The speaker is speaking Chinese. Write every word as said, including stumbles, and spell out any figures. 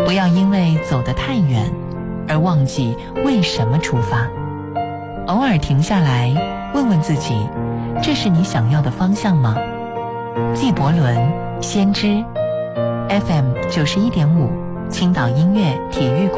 不要因为走得太远而忘记为什么出发。偶尔停下来问问自己，这是你想要的方向吗？纪伯伦，先知 F M 九十一点五，青岛音乐体育馆。